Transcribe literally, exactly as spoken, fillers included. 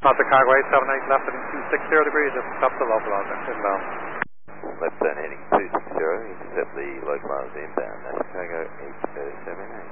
Delta Cargo eight seven eight, left heading two six zero degrees, just stop the local inbound. Left turn heading two six zero, intercept the localized inbound. Delta Cargo eight seven eight.